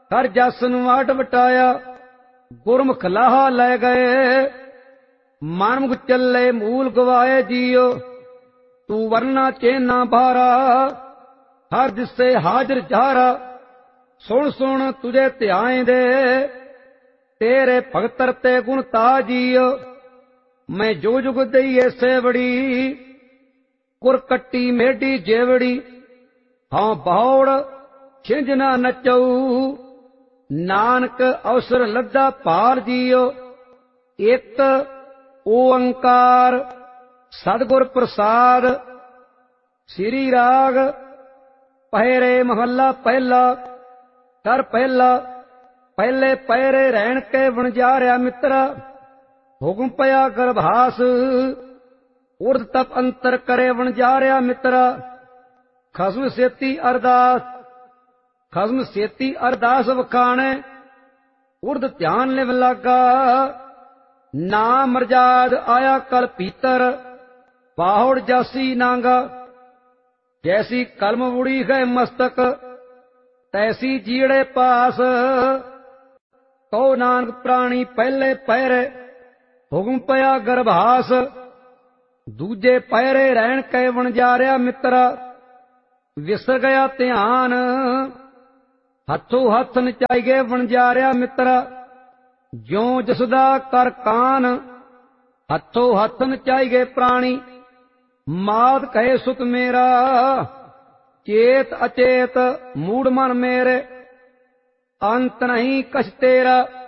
ਕਰ ਜਸ ਨੂੰ ਆਟ ਵਟਾਇਆ। ਗੁਰਮੁਖ ਲਾਹਾ ਲੈ ਗਏ, ਮਨਮੁਖ ਚੱਲੇ ਮੂਲ ਗਵਾਏ ਜੀਓ। ਤੂੰ ਵਰਨਾ ਚੇਨਾ ਬਾਰਾ, ਹਰ ਦਿਸੇ ਹਾਜ਼ਰ ਜਾਰਾ। ਸੁਣ ਸੁਣ ਤੁਝੇ ਧਿਆਏਂਦੇ, ਤੇਰੇ ਭਗਤਰ ਤੇ ਗੁਣ ਤਾਜੀਓ। ਮੈਂ ਜੋ ਜੁਗ ਦਈਏ ਸੇਵੜੀ, ਕੁਰ ਕੱਟੀ ਮੇਢੀ ਜੇਵੜੀ। ਹਾਂ ਬੌੜ ਛਿੰਝ ਨਾ ਨਚਊ, ਨਾਨਕ ਅਵਸਰ ਲੱਦਾ ਭਾਲ ਜੀਓ। ਇਕ ਓੰਕਾਰ ਸਤਿਗੁਰ ਪ੍ਰਸਾਦ। ਸ੍ਰੀ ਰਾਗ ਪਹਿਰੇ ਮਹੱਲਾ ਪਹਿਲਾ। ਕਰ ਪਹਿਲਾ ਪਹਿਲੇ ਪਹਿਰੇ ਰਹਿਣ ਕੇ ਵਣਜਾਰਿਆ ਮਿੱਤਰਾ। ਹੁਕਮ ਪਿਆ ਗਰਭਾਸ, ਉਰਧ ਤਪ ਅੰਤਰ ਕਰੇ ਵਣਜਾਰਿਆ ਮਿੱਤਰਾ। ਖਸਮ ਸੇਤੀ ਅਰਦਾਸ, ਖਸਮ ਸੇਤੀ ਅਰਦਾਸ ਵਖਾਣੇ। ਉਰਧ ਧਿਆਨ ਲਿਵ ਲਾਗਾ, ਨਾਮ ਮਰਜਾਦ ਆਇਆ ਕਲ ਭੀਤਰ। ਬਾਹੁੜ ਜਾਸੀ ਨਾਂਗਾ, ਜੈਸੀ ਕਲਮ ਉੜੀ ਗਏ ਮਸਤਕ, ਤੈਸੀ ਜੀੜੇ ਪਾਸ। ਕਹੋ ਨਾਨਕ ਪ੍ਰਾਣੀ ਪਹਿਲੇ ਪਹਿਰੇ, ਹੁਕਮ ਪਿਆ ਗਰਭਾਸ। ਦੂਜੇ ਪਹਿਰੇ ਰਹਿਣ ਕੇ ਵਣਜਾਰਿਆ ਮਿੱਤਰਾ। ਵਿਸਰ ਗਿਆ ਧਿਆਨ, ਹੱਥੋਂ ਹੱਥ ਨਚਾਈ ਗਏ ਵਣਜਾਰਿਆ ਮਿੱਤਰਾ। ਜਿਉ ਜਸਦਾ ਕਰ ਕਾਨ, ਹੱਥੋਂ ਹੱਥ ਨਚਾਈ ਗਏ ਪ੍ਰਾਣੀ। ਮਾਤ ਕਹੇ ਸੁਤ ਮੇਰਾ, ਚੇਤ ਅਚੇਤ ਮੂੜ ਮਨ ਮੇਰੇ। ਅੰਤ ਨਹੀਂ ਕਛ ਤੇਰਾ।